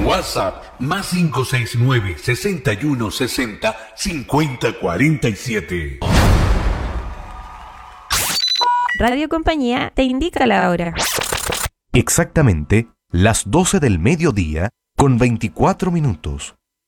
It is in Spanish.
WhatsApp más 569 61 60 50 47. Radio Compañía te indica la hora. Exactamente las 12 del mediodía con 24 minutos.